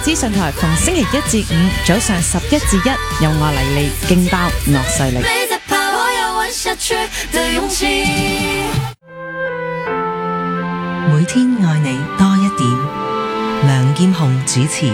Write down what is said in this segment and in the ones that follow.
資訊台，逢星期一至五早上11至1，由我黎利勁爆樂勢力。 每天愛你多一點。梁劍虹主持。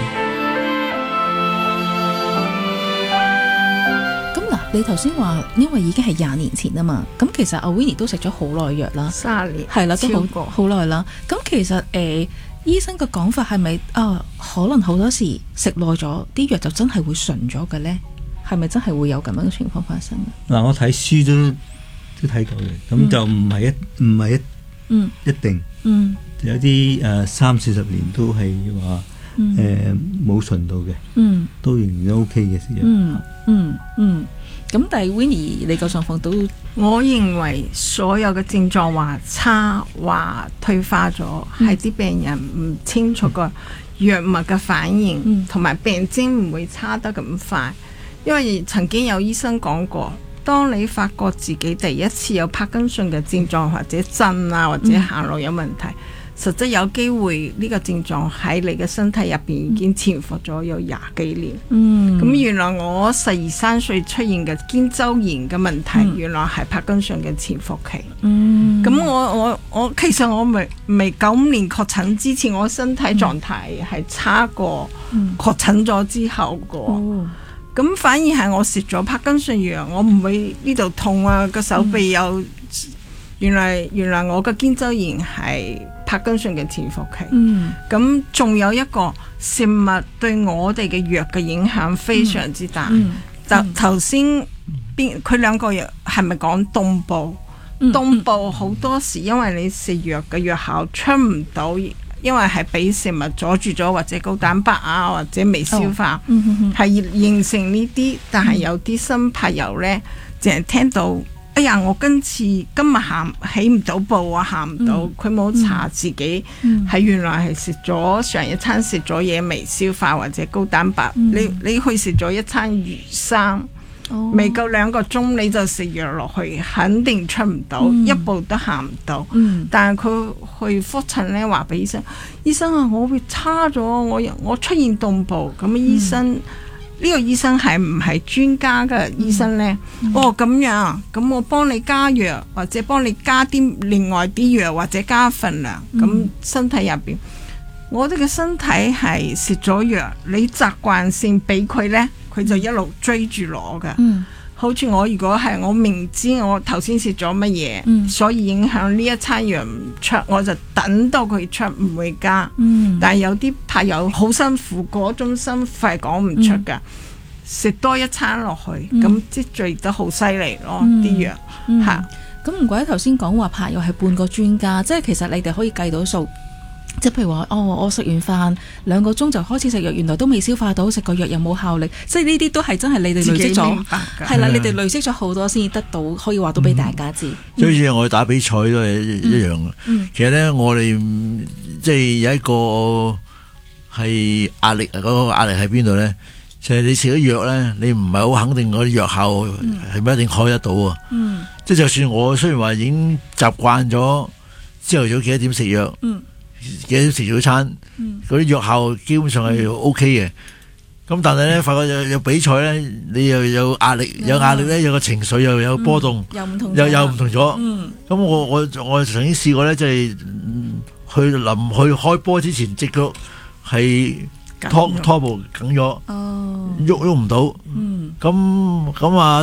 你頭先話，因為已經係20年前啊嘛，咁其實阿 Winnie 都食咗好耐藥啦 ，30年， 係啦，都好耐啦。咁其實醫生嘅講法係咪可能好多時食耐咗啲藥就真係會順咗嘅咧？係咪真係會有咁樣嘅情況發生？ 嗱，我睇書都睇過嘅，咁就唔係一定，有啲30-40年都係話冇順到嘅，都仍然 OK 嘅時候。 咁但係 Winnie 你個狀況都， 我認為所有嘅症狀話差話退化咗，係啲病人唔清楚個藥物嘅反應，同埋病徵唔會差得咁快。因為曾經有醫生講過，當你發覺自己第一次有帕金遜嘅症狀或者震啊或者行路有問題，實質有機會呢個症狀喺你嘅身體入邊已經潛伏咗有20幾年。咁原來我12-13歲出現嘅肩周炎嘅問題，原來係帕金遜嘅潛伏期。咁我其實我未95年確診之前，我身體狀態係差過確診咗之後個。咁反而係我食咗帕金遜藥，我唔會呢度痛啊，個手臂有。原來我嘅肩周炎係帕金遜嘅潛伏期。咁仲有一個食物對我哋嘅藥嘅影響非常之大。頭先佢兩個藥係咪講動部？動部好多時因為你食藥嘅藥效出唔到，因為係俾食物阻住咗，或者高蛋白啊，或者未消化，係形成呢啲。但係有啲新朋友呢，淨係聽到。哎呀！我今日起唔到步啊，行唔到。佢冇查自己係原來係食咗上一餐食咗嘢未消化或者高蛋白。你去食咗一餐魚生，未夠2個鐘你就食藥落去，肯定出唔到，一步都行唔到。但係佢去復診呢，話俾醫生啊，我會差咗，我出現動步。咁醫生。呢個醫生係唔係專家嘅醫生呢？咁樣，咁我幫你加藥，或者幫你加啲另外啲藥，或者加份量。咁身體入邊，我哋嘅身體係食咗藥，你習慣性俾佢呢，佢就一路追住攞嘅。好似如果係我明知我頭先食咗乜嘢，所以影響呢一餐藥唔出，我就等到佢出，唔會加。但係有啲朋友好辛苦，嗰種辛苦係講唔出㗎，食多一餐落去，咁積聚得好犀利咯啲藥嚇。 咁唔怪得頭先講話拍藥係半個專家，即係其實你哋可以計到數。即係譬如話，我食完飯2個鐘就開始食藥，原來都未消化到，食個藥又冇效力，即係呢啲都係真係你哋累積咗，係啦，你哋累積咗好多先至得到，可以話到俾大家知。 所以我哋打比賽都係一樣嘅。其實咧，我哋即係有一個係壓力，嗰個壓力喺邊度咧？就係你食咗藥咧，你唔係好肯定嗰啲藥效係咪一定開得到啊？即係就算我雖然話已經習慣咗朝頭早幾多點食藥。幾多食早餐，嗰啲藥效基本上係 OK 嘅。咁但係咧，發覺有比賽咧，你又有壓力，有壓力咧，有個情緒又有波動，又唔同咗。咁我曾經試過咧，即係臨去開波之前，隻腳係拖步緊咗，喐唔到。咁啊。